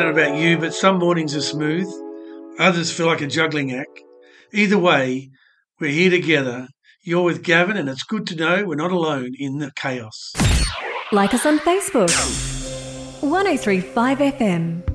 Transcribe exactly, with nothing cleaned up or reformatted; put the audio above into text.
know about you, but some mornings are smooth. Others feel like a juggling act. Either way, we're here together. You're with Gavin, and it's good to know we're not alone in the chaos. Like us on Facebook. one oh three point five F M.